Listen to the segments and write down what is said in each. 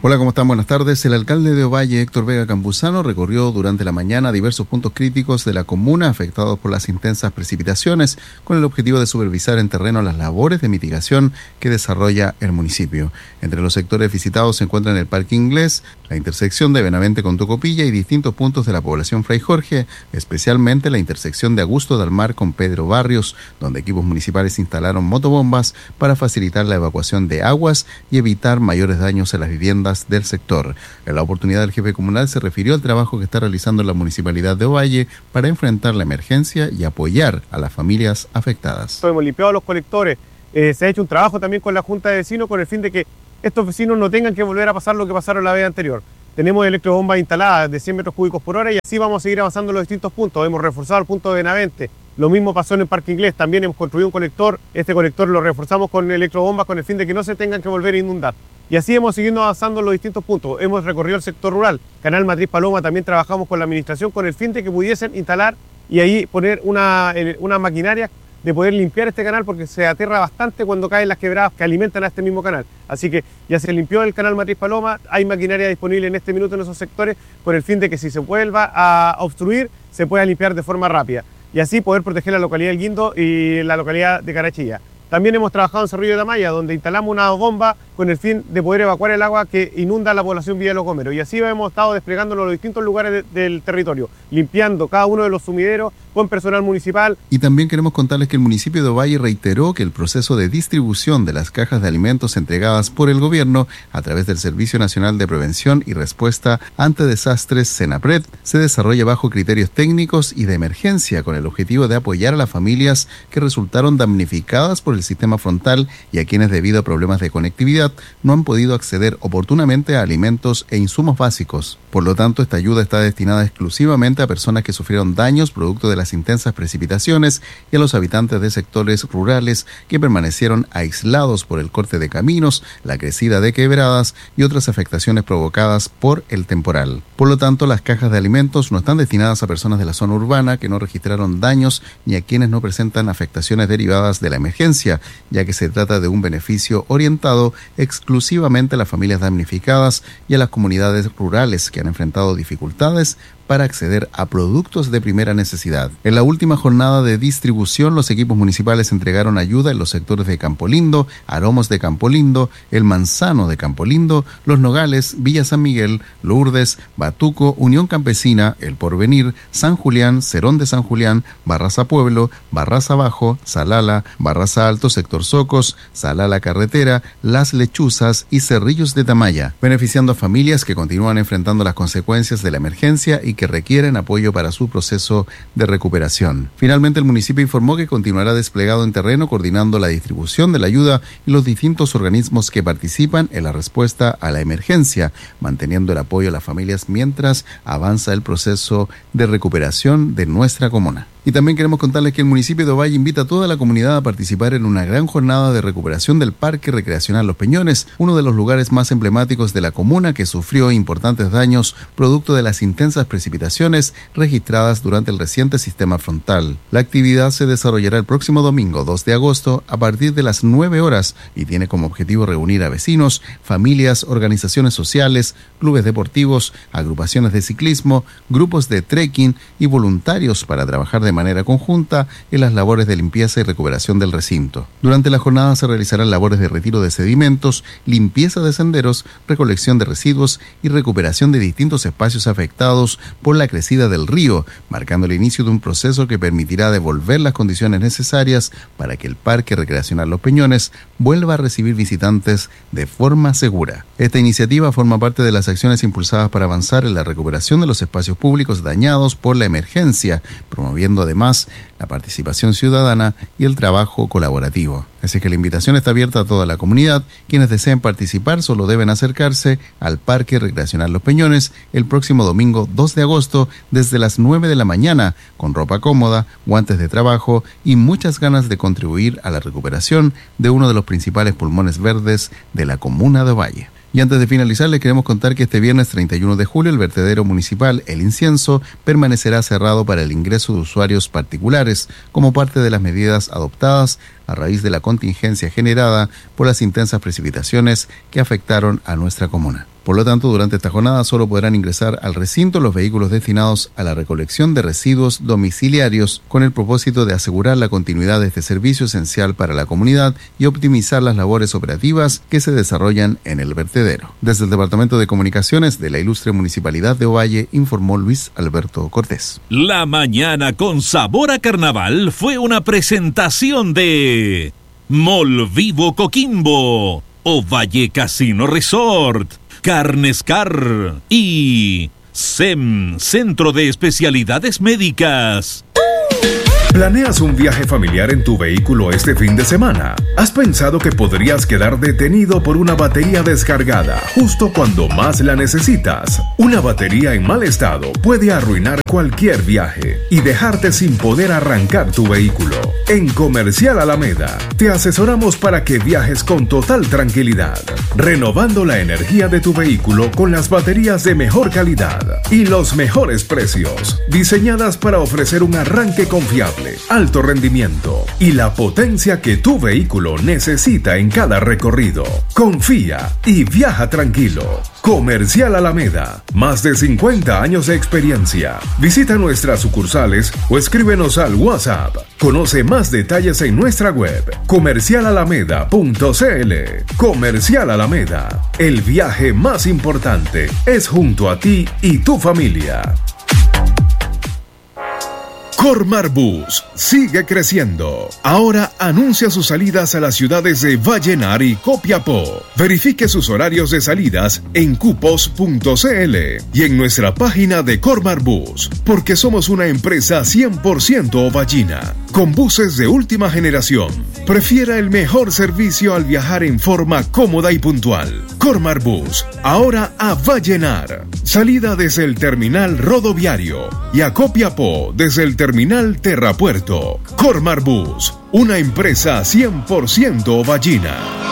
Hola, ¿cómo están? Buenas tardes. El alcalde de Ovalle, Héctor Vega Campuzano, recorrió durante la mañana diversos puntos críticos de la comuna afectados por las intensas precipitaciones, con el objetivo de supervisar en terreno las labores de mitigación que desarrolla el municipio. Entre los sectores visitados se encuentran el Parque Inglés, la intersección de Benavente con Tocopilla y distintos puntos de la población Fray Jorge, especialmente la intersección de Augusto del Mar con Pedro Barrios, donde equipos municipales instalaron motobombas para facilitar la evacuación de aguas y evitar mayores daños a las viviendas del sector. En la oportunidad, el jefe comunal se refirió al trabajo que está realizando la municipalidad de Ovalle para enfrentar la emergencia y apoyar a las familias afectadas. Hemos limpiado los colectores, se ha hecho un trabajo también con la Junta de Vecinos con el fin de que estos vecinos no tengan que volver a pasar lo que pasaron la vez anterior. Tenemos electrobombas instaladas de 100 metros cúbicos por hora y así vamos a seguir avanzando en los distintos puntos. Hemos reforzado el punto de Benavente. Lo mismo pasó en el Parque Inglés, también hemos construido un colector. Este colector lo reforzamos con electrobombas con el fin de que no se tengan que volver a inundar. Y así hemos seguido avanzando en los distintos puntos. Hemos recorrido el sector rural. Canal Matriz Paloma también trabajamos con la administración con el fin de que pudiesen instalar y ahí poner una maquinaria de poder limpiar este canal, porque se aterra bastante cuando caen las quebradas que alimentan a este mismo canal. Así que ya se limpió el canal Matriz Paloma, hay maquinaria disponible en este minuto en esos sectores con el fin de que si se vuelva a obstruir, se pueda limpiar de forma rápida y así poder proteger la localidad del Guindo y la localidad de Carachilla. También hemos trabajado en Cerrillo de Tamaya, donde instalamos una bomba con el fin de poder evacuar el agua que inunda la población Villa Los Gómeros. Y así hemos estado desplegándolo en los distintos lugares del territorio, limpiando cada uno de los sumideros con personal municipal. Y también queremos contarles que el municipio de Ovalle reiteró que el proceso de distribución de las cajas de alimentos entregadas por el gobierno a través del Servicio Nacional de Prevención y Respuesta ante Desastres, SENAPRED, se desarrolla bajo criterios técnicos y de emergencia con el objetivo de apoyar a las familias que resultaron damnificadas por el sistema frontal y a quienes debido a problemas de conectividad no han podido acceder oportunamente a alimentos e insumos básicos. Por lo tanto, esta ayuda está destinada exclusivamente a personas que sufrieron daños producto de las intensas precipitaciones y a los habitantes de sectores rurales que permanecieron aislados por el corte de caminos, la crecida de quebradas y otras afectaciones provocadas por el temporal. Por lo tanto, las cajas de alimentos no están destinadas a personas de la zona urbana que no registraron daños ni a quienes no presentan afectaciones derivadas de la emergencia, ya que se trata de un beneficio orientado exclusivamente a las familias damnificadas y a las comunidades rurales que han enfrentado dificultades para acceder a productos de primera necesidad. En la última jornada de distribución, los equipos municipales entregaron ayuda en los sectores de Campo Lindo, Aromos de Campo Lindo, El Manzano de Campo Lindo, Los Nogales, Villa San Miguel, Lourdes, Batuco, Unión Campesina, El Porvenir, San Julián, Cerón de San Julián, Barraza Pueblo, Barraza Bajo, Salala, Barraza Alto, Sector Socos, Salala Carretera, Las Lechuzas y Cerrillos de Tamaya, beneficiando a familias que continúan enfrentando las consecuencias de la emergencia y que requieren apoyo para su proceso de recuperación. Finalmente, el municipio informó que continuará desplegado en terreno coordinando la distribución de la ayuda y los distintos organismos que participan en la respuesta a la emergencia, manteniendo el apoyo a las familias mientras avanza el proceso de recuperación de nuestra comuna. Y también queremos contarles que el municipio de Ovalle invita a toda la comunidad a participar en una gran jornada de recuperación del Parque Recreacional Los Peñones, uno de los lugares más emblemáticos de la comuna que sufrió importantes daños producto de las intensas precipitaciones registradas durante el reciente sistema frontal. La actividad se desarrollará el próximo domingo 2 de agosto a partir de las 9 horas y tiene como objetivo reunir a vecinos, familias, organizaciones sociales, clubes deportivos, agrupaciones de ciclismo, grupos de trekking y voluntarios para trabajar de manera conjunta en las labores de limpieza y recuperación del recinto. Durante la jornada se realizarán labores de retiro de sedimentos, limpieza de senderos, recolección de residuos y recuperación de distintos espacios afectados por la crecida del río, marcando el inicio de un proceso que permitirá devolver las condiciones necesarias para que el Parque Recreacional Los Peñones vuelva a recibir visitantes de forma segura. Esta iniciativa forma parte de las acciones impulsadas para avanzar en la recuperación de los espacios públicos dañados por la emergencia, promoviendo además la participación ciudadana y el trabajo colaborativo. Así que la invitación está abierta a toda la comunidad. Quienes deseen participar solo deben acercarse al Parque Recreacional Los Peñones el próximo domingo 2 de agosto desde las 9 de la mañana, con ropa cómoda, guantes de trabajo y muchas ganas de contribuir a la recuperación de uno de los principales pulmones verdes de la comuna de Ovalle. Y antes de finalizar, les queremos contar que este viernes 31 de julio el vertedero municipal El Incienso permanecerá cerrado para el ingreso de usuarios particulares como parte de las medidas adoptadas a raíz de la contingencia generada por las intensas precipitaciones que afectaron a nuestra comuna. Por lo tanto, durante esta jornada solo podrán ingresar al recinto los vehículos destinados a la recolección de residuos domiciliarios, con el propósito de asegurar la continuidad de este servicio esencial para la comunidad y optimizar las labores operativas que se desarrollan en el vertedero. Desde el Departamento de Comunicaciones de la ilustre Municipalidad de Ovalle, informó Luis Alberto Cortés. La mañana con sabor a carnaval fue una presentación de Mall Vivo Coquimbo, Ovalle Casino Resort, Carnes Car y SEM, Centro de Especialidades Médicas. ¿Planeas un viaje familiar en tu vehículo este fin de semana? ¿Has pensado que podrías quedar detenido por una batería descargada justo cuando más la necesitas? Una batería en mal estado puede arruinar cualquier viaje y dejarte sin poder arrancar tu vehículo. En Comercial Alameda te asesoramos para que viajes con total tranquilidad, renovando la energía de tu vehículo con las baterías de mejor calidad y los mejores precios, diseñadas para ofrecer un arranque confiable, alto rendimiento y la potencia que tu vehículo necesita en cada recorrido. Confía y viaja tranquilo. Comercial Alameda, más de 50 años de experiencia. Visita nuestras sucursales o escríbenos al WhatsApp. Conoce más detalles en nuestra web comercialalameda.cl. Comercial Alameda, el viaje más importante es junto a ti y tu familia. Cormar Bus sigue creciendo. Ahora anuncia sus salidas a las ciudades de Vallenar y Copiapó. Verifique sus horarios de salidas en cupos.cl y en nuestra página de Cormar Bus, porque somos una empresa 100% ovallina, con buses de última generación. Prefiera el mejor servicio al viajar en forma cómoda y puntual. Cormar Bus, ahora a Vallenar. Salida desde el terminal rodoviario y a Copiapó desde el terminal Terrapuerto. Cormar Bus, una empresa 100% ovallina.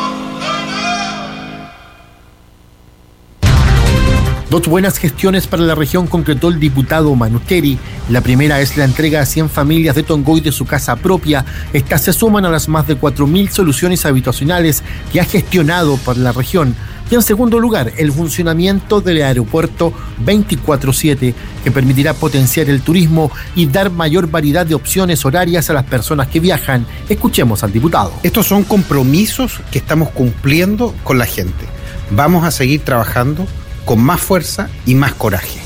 Dos buenas gestiones para la región concretó el diputado Manusteri. La primera es la entrega a 100 familias de Tongoy de su casa propia. Estas se suman a las más de 4.000 soluciones habitacionales que ha gestionado para la región. Y en segundo lugar, el funcionamiento del aeropuerto 24/7, que permitirá potenciar el turismo y dar mayor variedad de opciones horarias a las personas que viajan. Escuchemos al diputado. Estos son compromisos que estamos cumpliendo con la gente. Vamos a seguir trabajando con más fuerza y más coraje.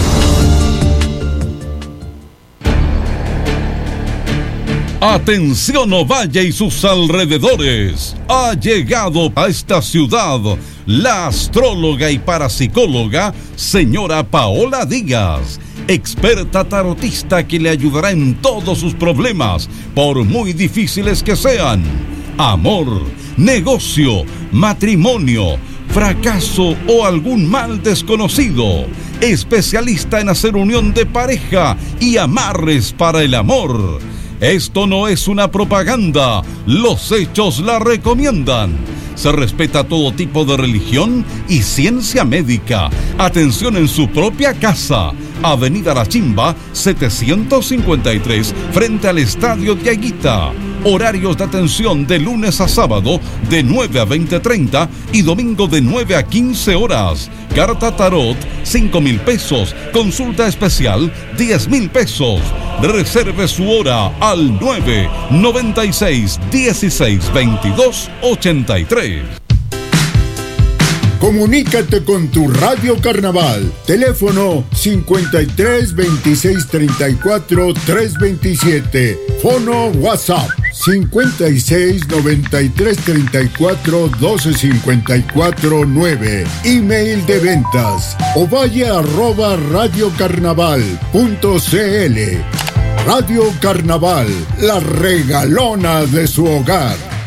Atención Ovalle y sus alrededores. Ha llegado a esta ciudad la astróloga y parapsicóloga señora Paola Díaz, experta tarotista que le ayudará en todos sus problemas, por muy difíciles que sean. Amor, negocio, matrimonio, fracaso o algún mal desconocido. Especialista en hacer unión de pareja y amarres para el amor. Esto no es una propaganda, los hechos la recomiendan. Se respeta todo tipo de religión y ciencia médica. Atención en su propia casa. Avenida La Chimba, 753, frente al Estadio de Aguita. Horarios de atención de lunes a sábado de 9 a 20:30 y domingo de 9 a 15 horas. Carta Tarot, 5,000 pesos. Consulta especial, 10,000 pesos. Reserve su hora al 996 16 22 83. Comunícate con tu Radio Carnaval. Teléfono 53 26 34 327. Fono WhatsApp 56 93 34 12 54 9. Email de ventas ovalle@radiocarnaval.cl. Radio Carnaval, la regalona de su hogar.